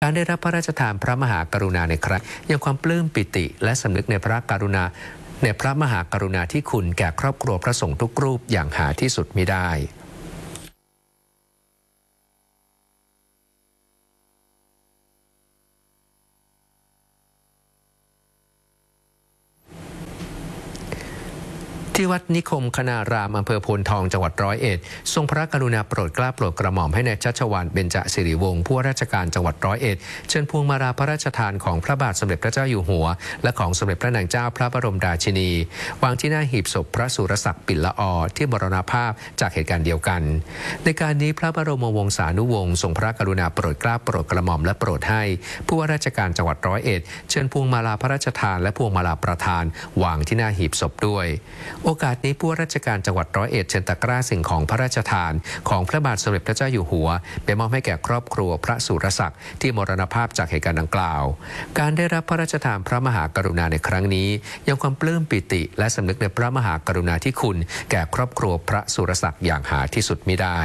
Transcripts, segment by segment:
การได้รับพระราชทานพระมหากรุณาในครั้งยังความปลื้มปิติและสำนึกในพระกรุณาในพระมหากรุณาธิคุณแก่ครอบครัวพระสงฆ์ทุกรูปอย่างหาที่สุดมิได้ที่วัดนิคมคณารามอำเภอโพนทองจังหวัด101ทรงพระกรุณาโปรดเกล้าโปรดกระหม่อมให้นายชัชวาลเบญจสิริวงศ์ผู้ว่าราชการจังหวัด101เชิญพวงมาลาพระราชทานของพระบาทสมเด็จพระเจ้าอยู่หัวและของสมเด็จพระนางเจ้าพระบรมราชินีวางที่หน้าหีบศพพระสุรศักดิ์ปิ่นละอที่มรณภาพจากเหตุการณ์เดียวกันในการนี้พระบรมวงศานุวงศ์ทรงพระกรุณาโปรดเกล้าโปรดกระหม่อมและโปรดให้ผู้ว่าราชการจังหวัด101เชิญพวงมาลาพระราชทานและพวงมาลาประทานวางที่หน้าหีบศพด้วยโอกาสนี้ผู้ว่าราชการจังหวัด101เชิญตะกร้าสิ่งของพระราชทานของพระบาทสมเด็จพระเจ้าอยู่หัวไปมอบให้แก่ครอบครัวพระสุรศักดิ์ที่มรณภาพจากเหตุการณ์ดังกล่าวการได้รับพระราชทานพระมหากรุณาในครั้งนี้ยังความปลื้มปิติและสำนึกในพระมหากรุณาธิคุณแก่ครอบครัวพระสุรศักดิ์อย่างหาที่สุดมิได้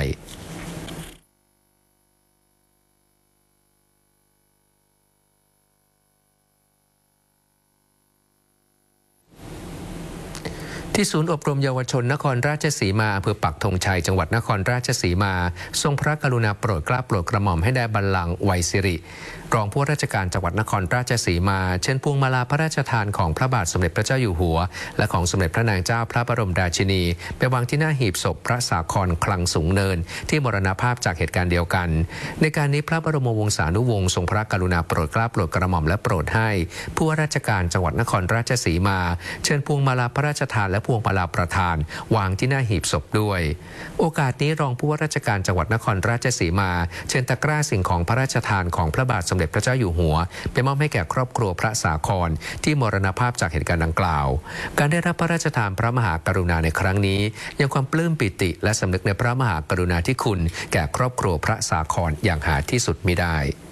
ที่ศูนย์อบรมเยาวชนนครราชสีมาอำเภอปักธงชัยจังหวัดนครราชสีมาทรงพระกรุณาโปรดเกล้าโปรดกระหม่อมให้ได้บัลลังก์ไวยสิริรองผู้ว่าราชการจังหวัดนครราชสีมาเชิญพวงมาลาพระราชทานของพระบาทสมเด็จพระเจ้าอยู่หัวและของสมเด็จพระนางเจ้าพระบรมราชินีไปวางที่หน้าหีบศพพระสาครคลังสูงเนินที่มรณภาพจากเหตุการณ์เดียวกันในการนี้พระบรมวงศานุวงศ์ทรงพระกรุณาโปรดเกล้าโปรดกระหม่อมและโปรดให้ผู้ว่าราชการจังหวัดนครราชสีมาเชิญพวงมาลาพระราชทานและพวงมาลาประทานวางที่หน้าหีบศพด้วยโอกาสนี้รองผู้ว่าราชการจังหวัดนครราชสีมาเชิญตะกร้าสิ่งของพระราชทานของพระบาทสมเด็จพระเจ้าอยู่หัวไปมอบให้แก่ครอบครัวพระสาครที่มรณภาพจากเหตุการณ์ดังกล่าวการได้รับพระราชทานพระมหากรุณาในครั้งนี้ยังความปลื้มปิติและสำนึกในพระมหากรุณาธิคุณแก่ครอบครัวพระสาครอย่างหาที่สุดมิได้